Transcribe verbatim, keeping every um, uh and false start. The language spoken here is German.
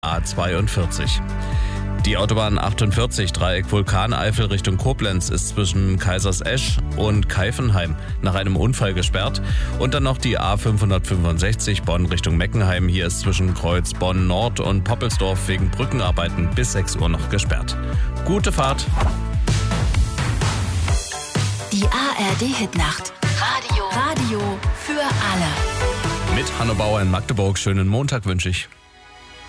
A zweiundvierzig. Die Autobahn achtundvierzig, Dreieck Vulkaneifel Richtung Koblenz, ist zwischen Kaisersesch und Keifenheim nach einem Unfall gesperrt. Und dann noch die A fünfhundertfünfundsechzig Bonn Richtung Meckenheim. Hier ist zwischen Kreuz Bonn Nord und Poppelsdorf wegen Brückenarbeiten bis sechs Uhr noch gesperrt. Gute Fahrt! Die A R D-Hitnacht. Radio. Radio für alle. Mit Hanno Bauer in Magdeburg. Schönen Montag wünsche ich.